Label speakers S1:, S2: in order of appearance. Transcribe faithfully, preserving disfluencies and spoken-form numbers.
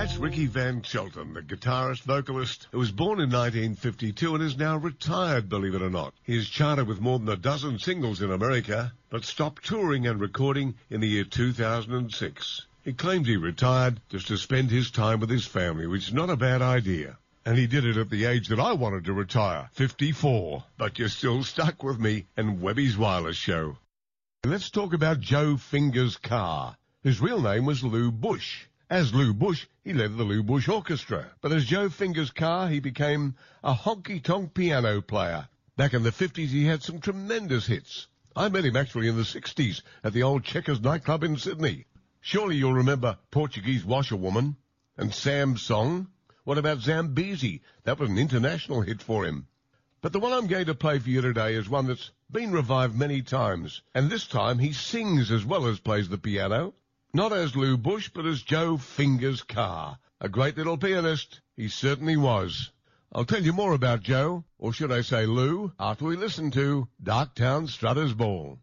S1: That's Ricky Van Shelton, the guitarist, vocalist, who was born in nineteen fifty-two and is now retired, believe it or not. He has charted with more than a dozen singles in America, but stopped touring and recording in the year two thousand six. He claimed he retired just to spend his time with his family, which is not a bad idea. And he did it at the age that I wanted to retire, fifty-four. But you're still stuck with me and Webby's Wireless Show. Let's talk about Joe Fingers Carr. His real name was Lou Bush. As Lou Bush, he led the Lou Bush Orchestra. But as Joe Fingers Carr, he became a honky-tonk piano player. Back in the fifties, he had some tremendous hits. I met him actually in the sixties at the old Checkers nightclub in Sydney. Surely you'll remember Portuguese Washerwoman and Sam's Song. What about Zambezi? That was an international hit for him. But the one I'm going to play for you today is one that's been revived many times. And this time he sings as well as plays the piano. Not as Lou Bush, but as Joe Fingers Carr. A great little pianist. He certainly was. I'll tell you more about Joe, or should I say Lou, after we listen to Darktown Strutters Ball.